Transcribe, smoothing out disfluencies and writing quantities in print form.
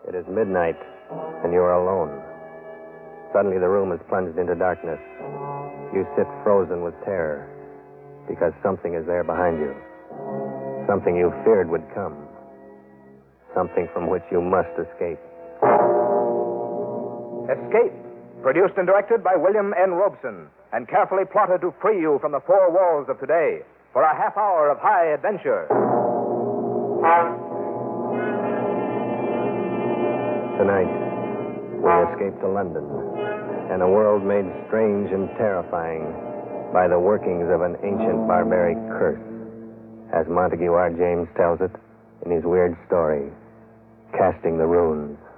It is midnight, and you are alone. Suddenly, the room is plunged into darkness. You sit frozen with terror, because something is there behind you. Something you feared would come. Something from which you must escape. Escape, produced and directed by William N. Robeson, and carefully plotted to free you from the four walls of today for a half hour of high adventure. Tonight, we escape to London, and a world made strange and terrifying by the workings of an ancient barbaric curse, as Montague R. James tells it in his weird story, Casting the Runes.